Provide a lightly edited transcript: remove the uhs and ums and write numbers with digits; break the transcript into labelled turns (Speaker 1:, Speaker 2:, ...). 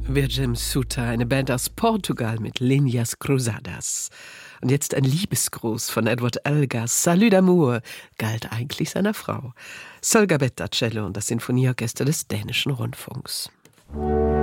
Speaker 1: Virgem Suta, eine Band aus Portugal mit Linhas Cruzadas. Und jetzt ein Liebesgruß von Edward Elgar. Salut d'amour galt eigentlich seiner Frau. Solga Betta Cello und das Sinfonieorchester des Dänischen Rundfunks.